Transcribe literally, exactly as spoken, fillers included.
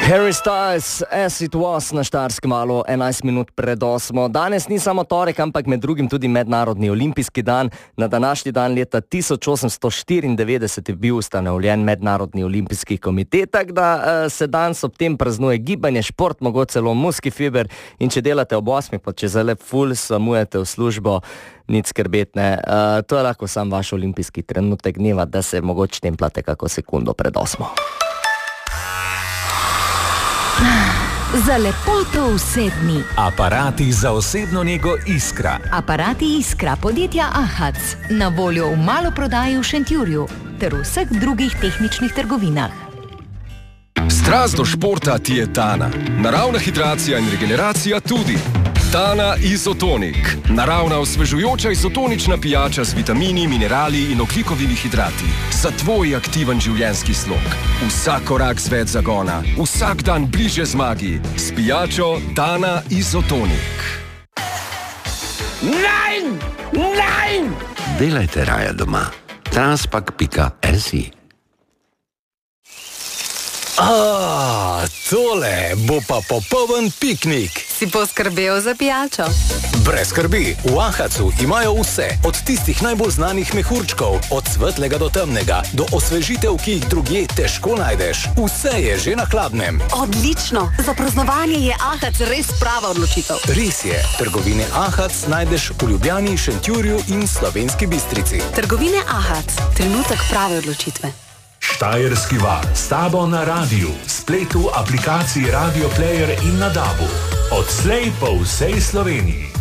Harry Styles, As It Was na Štajerskem valu, enajst minut pred osmo. Danes ni samo torek, ampak med drugim tudi mednarodni olimpijski dan. Na današnji dan leta tisoč osemsto štiriindevetdeset je bil ustanovljen mednarodni olimpijski komitet, tako da uh, se danes ob tem praznuje gibanje, šport, mogoče celo muski fiber. In če delate ob osmih, pa če zelo ful samujete v službo, nič skrbetne. Uh, to je lahko sam vaš olimpijski trenutek dneva, da se mogoče template kako sekundo pred osmo. Za lepoto vsedni. Aparati za osebno nego Iskra. Aparati Iskra podjetja Ahac. Na voljo v maloprodaji v Šentjurju ter v vseh drugih tehničnih trgovinah. Strast do športa ti je Tana. Naravna hidracija in regeneracija tudi. Tana Izotonik. Naravna osvežujoča izotonična pijača z vitamini, minerali in ogljikovimi hidrati. Za tvoj aktiven življenjski slog. Vsak korak z več zagona. Vsak dan bliže zmagi. S pijačo Tana Izotonik. Nein! Nein! Delajte raje doma. Transpak pika si. A, tole bo pa popoln piknik. Si poskrbel za pijačo? Brez skrbi, v Ahacu imajo vse, od tistih najbolj znanih mehurčkov, od svetlega do temnega, do osvežitev, ki jih drugje težko najdeš. Vse je že na hladnem. Odlično, za praznovanje je Ahac res prava odločitev. Res je, trgovine Ahac najdeš v Ljubljani, Šentjurju in Slovenski Bistrici. Trgovine Ahac, trenutek prave odločitve. Štajerski val, s tabo na radiju, spletu, aplikaciji Radio Player in na dabu. Odslej po vsej Sloveniji.